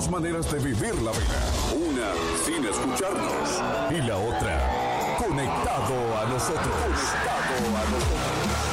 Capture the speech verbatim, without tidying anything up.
dos maneras de vivir la vida. Una sin escucharnos y la otra conectado a nosotros. Conectado a nosotros.